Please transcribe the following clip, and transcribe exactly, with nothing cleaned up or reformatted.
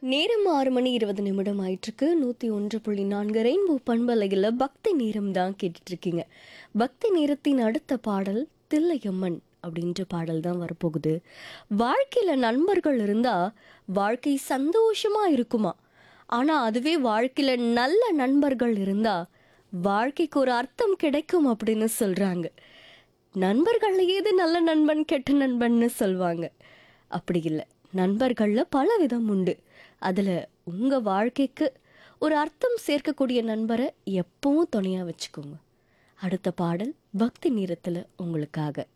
நேரம் ஆறு மணி இருபது நிமிடம் ஆயிட்டிருக்கு. நூற்றி ஒன்று புள்ளி நான்கு ரெயின்போ பண்பலையில் பக்தி நேரம் தான் கேட்டுட்ருக்கீங்க. பக்தி நேரத்தின் அடுத்த பாடல் தில்லையம்மன் அப்படின்ற பாடல் தான் வரப்போகுது. வாழ்க்கையில் நண்பர்கள் இருந்தால் வாழ்க்கை சந்தோஷமாக இருக்குமா? ஆனால் அதுவே வாழ்க்கையில் நல்ல நண்பர்கள் இருந்தால் வாழ்க்கைக்கு ஒரு அர்த்தம் கிடைக்கும் அப்படின்னு சொல்கிறாங்க. நண்பர்கள் ஏது நல்ல நண்பன் கெட்ட நண்பன்னு சொல்லுவாங்க. அப்படி இல்லை, நண்பர்களில் பல விதம் உண்டு. அதில் உங்கள் வாழ்க்கைக்கு ஒரு அர்த்தம் சேர்க்கக்கூடிய நண்பரை எப்பவும் துணையாக வச்சுக்கோங்க. அடுத்த பாடல் பக்தி நேரத்தில் உங்களுக்காக.